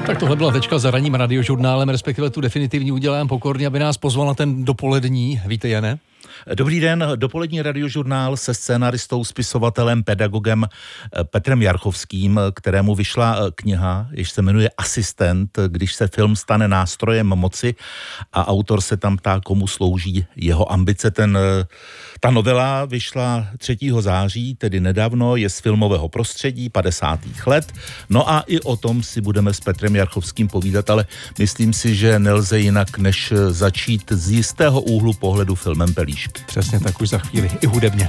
Tak tohle byla tečka za ranním radiožurnálem, respektive tu definitivní udělám pokorně, aby nás pozval na ten dopolední. Víte, Jane? Dobrý den, dopolední radiožurnál se scénaristou, spisovatelem, pedagogem Petrem Jarchovským, kterému vyšla kniha, jež se jmenuje Asistent, když se film stane nástrojem moci, a autor se tam ptá, komu slouží jeho ambice. Ta novela vyšla 3. září, tedy nedávno, je z filmového prostředí 50. let. No a i o tom si budeme s Petrem Jarchovským povídat, ale myslím si, že nelze jinak, než začít z jistého úhlu pohledu filmem Pelíšky. Přesně tak, už za chvíli, i hudebně.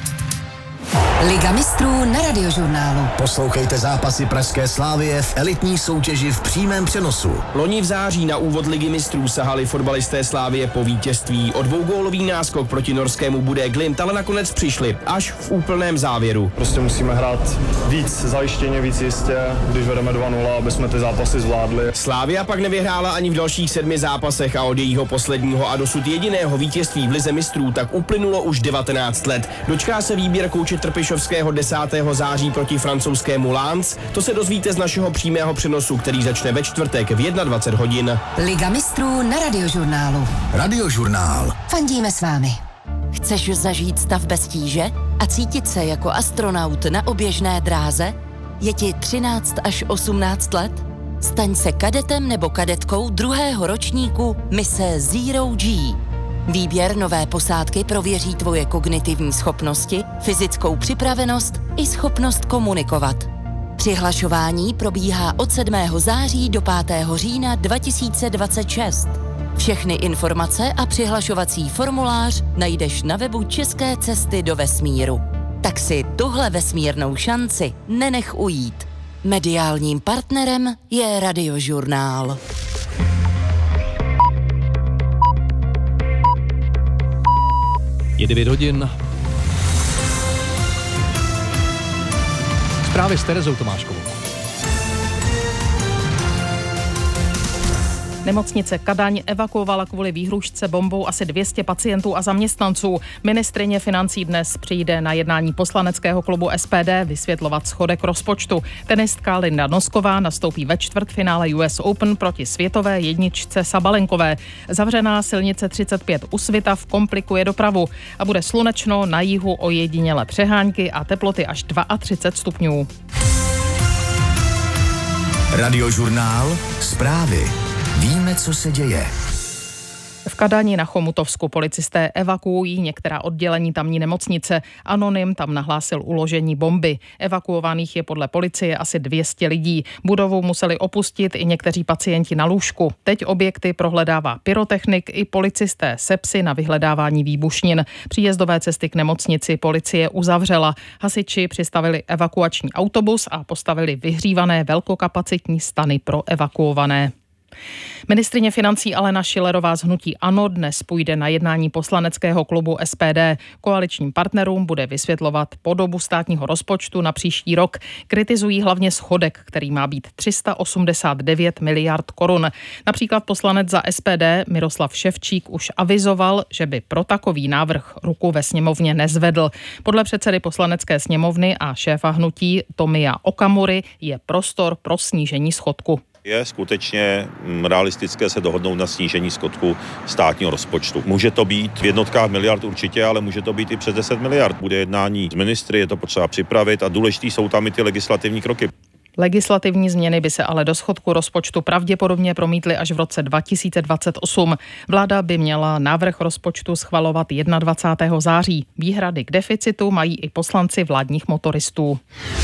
Liga mistrů na radiožurnálu. Poslouchejte zápasy pražské Slavie v elitní soutěži v přímém přenosu. Loni v září na úvod Ligy mistrů sahali fotbalisté Slavie po vítězství. O dvougólový náskok proti norskému Bodø Glimt ale nakonec přišli až v úplném závěru. Prostě musíme hrát víc zajištěně, víc jistě, když vedeme 2-0, aby jsme ty zápasy zvládli. Slavia pak nevyhrála ani v dalších 7 zápasech a od jejího posledního a dosud jediného vítězství v Lize mistrů tak uplynulo už 19 let. Dočká se výběr kouče Trpišovského 10. září proti francouzskému Lens. To se dozvíte z našeho přímého přenosu, který začne ve čtvrtek v 21 hodin. Liga mistrů na radiožurnálu. Radiožurnál. Fandíme s vámi. Chceš zažít stav bez tíže a cítit se jako astronaut na oběžné dráze? Je ti 13 až 18 let? Staň se kadetem nebo kadetkou 2. ročníku mise Zero G. Výběr nové posádky prověří tvoje kognitivní schopnosti, fyzickou připravenost i schopnost komunikovat. Přihlašování probíhá od 7. září do 5. října 2026. Všechny informace a přihlašovací formulář najdeš na webu České cesty do vesmíru. Tak si tuhle vesmírnou šanci nenech ujít. Mediálním partnerem je Radiožurnál. Je 9 hodin. Zprávy s Terezou Tomáškovou. Nemocnice Kadaň evakuovala kvůli výhružce bombou asi 200 pacientů a zaměstnanců. Ministryně financí dnes přijde na jednání poslaneckého klubu SPD vysvětlovat schodek rozpočtu. Tenistka Linda Nosková nastoupí ve čtvrtfinále US Open proti světové jedničce Sabalenkové. Zavřená silnice 35 u Svitav komplikuje dopravu a bude slunečno, na jihu ojedinělé přehánky a teploty až 32 stupňů. Radiožurnál. Zprávy. Víme, co se děje. V Kadani na Chomutovsku policisté evakuují některá oddělení tamní nemocnice. Anonym tam nahlásil uložení bomby. Evakuovaných je podle policie asi 200 lidí. Budovu museli opustit i někteří pacienti na lůžku. Teď objekty prohledává pyrotechnik i policisté se psy na vyhledávání výbušnin. Příjezdové cesty k nemocnici policie uzavřela. Hasiči přistavili evakuační autobus a postavili vyhřívané velkokapacitní stany pro evakuované. Ministryně financí Alena Schillerová z hnutí ANO dnes půjde na jednání poslaneckého klubu SPD. Koaličním partnerům bude vysvětlovat podobu státního rozpočtu na příští rok. Kritizují hlavně schodek, který má být 389 miliard korun. Například poslanec za SPD Miroslav Ševčík už avizoval, že by pro takový návrh ruku ve sněmovně nezvedl. Podle předsedy poslanecké sněmovny a šéfa hnutí Tomia Okamury je prostor pro snížení schodku. Je skutečně realistické se dohodnout na snížení schodku státního rozpočtu. Může to být v jednotkách miliard určitě, ale může to být i přes 10 miliard. Bude jednání s ministry, je to potřeba připravit a důležitý jsou tam i ty legislativní kroky. Legislativní změny by se ale do schodku rozpočtu pravděpodobně promítly až v roce 2028. Vláda by měla návrh rozpočtu schvalovat 21. září. Výhrady k deficitu mají i poslanci vládních motoristů.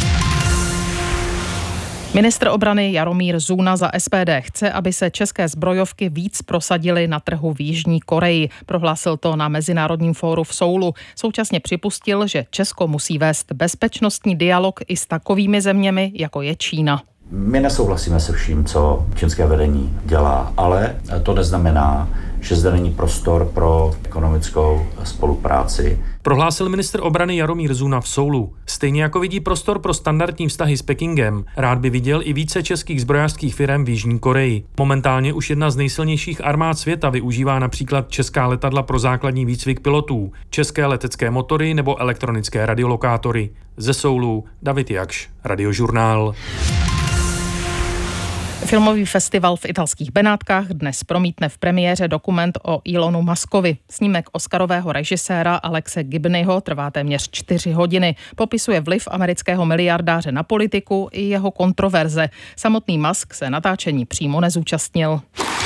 Ministr obrany Jaromír Zuna za SPD chce, aby se české zbrojovky víc prosadily na trhu v Jižní Koreji. Prohlásil to na Mezinárodním fóru v Soulu. Současně připustil, že Česko musí vést bezpečnostní dialog i s takovými zeměmi, jako je Čína. My nesouhlasíme se vším, co čínské vedení dělá, ale to neznamená, že zde není prostor pro ekonomickou spolupráci. Prohlásil ministr obrany Jaromír Zuna v Soulu. Stejně jako vidí prostor pro standardní vztahy s Pekingem, rád by viděl i více českých zbrojařských firem v Jižní Koreji. Momentálně už jedna z nejsilnějších armád světa využívá například česká letadla pro základní výcvik pilotů, české letecké motory nebo elektronické radiolokátory. Ze Soulu David Jakš, Radiožurnál. Filmový festival v italských Benátkách dnes promítne v premiéře dokument o Elonu Muskovi. Snímek oscarového režiséra Alexe Gibneyho trvá téměř 4 hodiny. Popisuje vliv amerického miliardáře na politiku i jeho kontroverze. Samotný Musk se natáčení přímo nezúčastnil.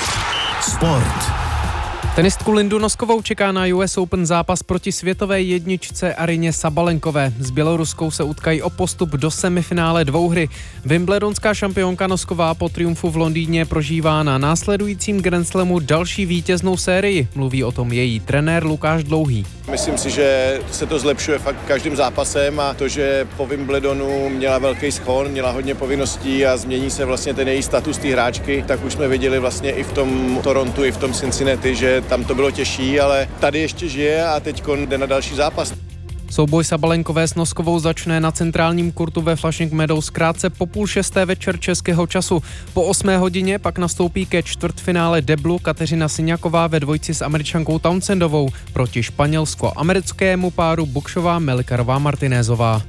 Sport. Tenistku Lindu Noskovou čeká na US Open zápas proti světové jedničce Aryně Sabalenkové. S Běloruskou se utkají o postup do semifinále dvouhry. Wimbledonská šampionka Nosková po triumfu v Londýně prožívá na následujícím Grand Slamu další vítěznou sérii. Mluví o tom její trenér Lukáš Dlouhý. Myslím si, že se to zlepšuje fakt každým zápasem a to, že po Wimbledonu měla velký schon, měla hodně povinností a změní se vlastně ten její status té hráčky, tak už jsme viděli vlastně i v tom Torontu, i v tom Cincinnati, že tam to bylo těžší, ale tady ještě žije a teď jde na další zápas. Souboj Sabalenkové s Noskovou začne na centrálním kurtu ve Flushing Meadows krátce po 5:30 večer českého času. Po 8 hodině pak nastoupí ke čtvrtfinále deblu Kateřina Syňaková ve dvojici s Američankou Townsendovou proti španělsko-americkému páru Bukšová-Melikarová Martinézová.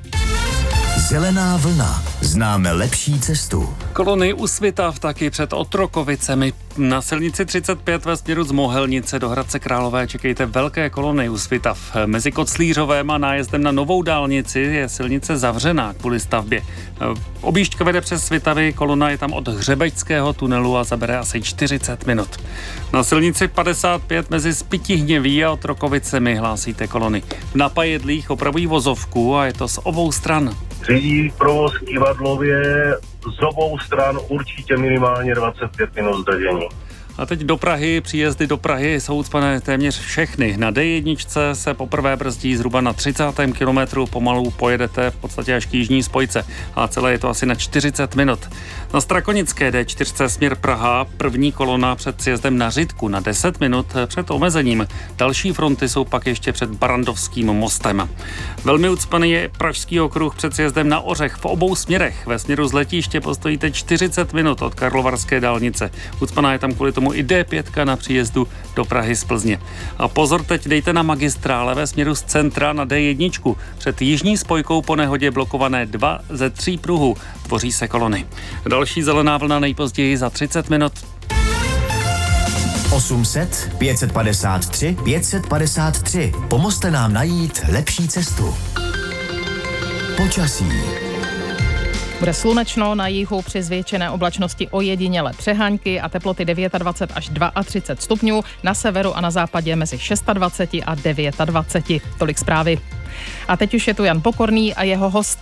Zelená vlna. Známe lepší cestu. Kolony u Svitav taky před Otrokovicemi. Na silnici 35 ve směru z Mohelnice do Hradce Králové čekejte velké kolony u Svitav. Mezi Koclířovém a nájezdem na novou dálnici je silnice zavřená kvůli stavbě. Objížďka vede přes Svitavy, kolona je tam od Hřebečského tunelu a zabere asi 40 minut. Na silnici 55 mezi Spytihněví a Otrokovicemi hlásíte kolony. V Napajedlích opravují vozovku a je to z obou stran. Řidič provoz v Kivadlově z obou stran určitě minimálně 25 minut zdržení. A teď do Prahy. Příjezdy do Prahy jsou ucpané téměř všechny. Na D1 se poprvé brzdí zhruba na 30. kilometru, pomalu pojedete v podstatě až k jižní spojce a celé je to asi na 40 minut. Na Strakonické D4 směr Praha první kolona před sjezdem na Řitku na 10 minut před omezením. Další fronty jsou pak ještě před Barandovským mostem. Velmi ucpaný je Pražský okruh před sjezdem na Ořech v obou směrech. Ve směru z letiště postojíte 40 minut od Karlovarské dálnice. Ucpaná je tam kvůli tomu i D5 na příjezdu do Prahy z Plzně. A pozor, teď dejte na magistrále ve směru z centra na D1. Před jižní spojkou po nehodě blokované 2 ze 3 pruhů. Tvoří se kolony. Další zelená vlna nejpozději za 30 minut. 800 553 553. Pomozte nám najít lepší cestu. Počasí. Bude slunečno, na jihu při zvětšené oblačnosti ojedinělé přehánky a teploty 29 až 32 stupňů, na severu a na západě mezi 26 a 29. Tolik zprávy. A teď už je tu Jan Pokorný a jeho host.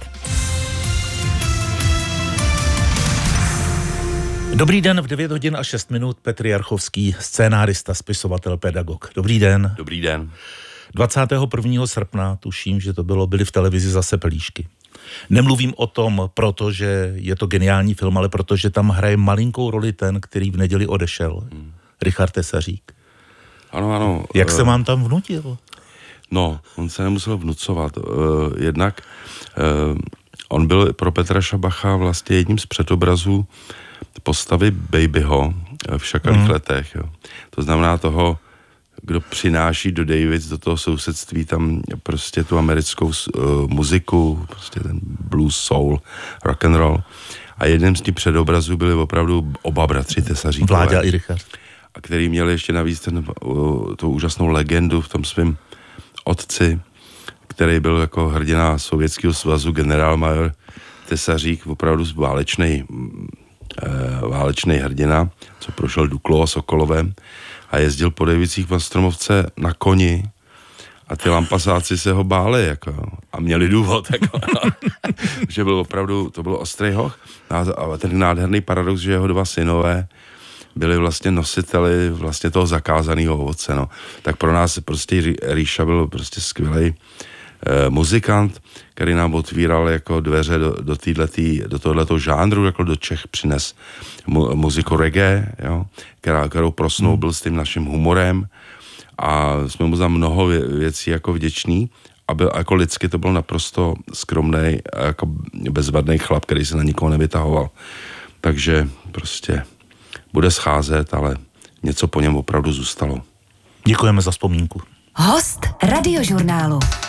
Dobrý den, v 9 hodin a 6 minut Petr Jarchovský, scénárista, spisovatel, pedagog. Dobrý den. Dobrý den. 21. srpna, tuším, že to byly v televizi zase Pelíšky. Nemluvím o tom, protože je to geniální film, ale protože tam hraje malinkou roli ten, který v neděli odešel. Richard Tesařík. Ano. Jak se vám tam vnutil? No, on se nemusel vnucovat. Jednak on byl pro Petra Šabacha vlastně jedním z předobrazů postavy Babyho v Šakalých letech. Jo. To znamená toho, kdo přináší do Davids, do toho sousedství tam prostě tu americkou muziku, prostě ten blues, soul, rock and roll. A jedním z těch předobrazů byli opravdu oba bratři Tesaříkové. Vláďa i Richard. A který měli ještě navíc tu úžasnou legendu v tom svém otci, který byl jako hrdina Sovětského svazu, generálmajor Tesařík, opravdu válečný hrdina, co prošel Duklou a Sokolovem a jezdil po Davicích v Stromovce na koni a ty lampasáci se ho báli, jako, a měli důvod, jako, že byl opravdu, to byl ostrý hoch. A ten nádherný paradox, že jeho 2 synové byli vlastně nositeli vlastně toho zakázaného ovoce, no. Tak pro nás prostě Ríša byl prostě skvělej muzikant, který nám otvíral jako dveře do tohoto žánru, jako do Čech přines muziku reggae, jo, kterou prosnoubil s tím naším humorem a jsme mu za mnoho věcí jako vděční a byl, jako lidsky to byl naprosto skromnej, jako bezvadný chlap, který se na nikoho nevytahoval. Takže prostě bude scházet, ale něco po něm opravdu zůstalo. Děkujeme za vzpomínku. Host Radiožurnálu.